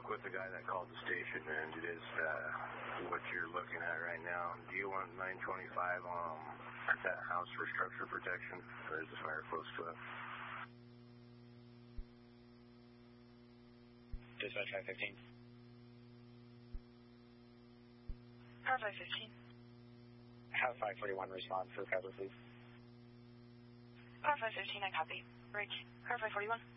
spoke with the guy that called the station, and it is what you're looking at right now. Do you want 925 that house for structure protection? There's a fire close to it. Dispatch 515. Car 515. Have 541 respond for cover, please. Car 515, I copy. Bridge. Car 541.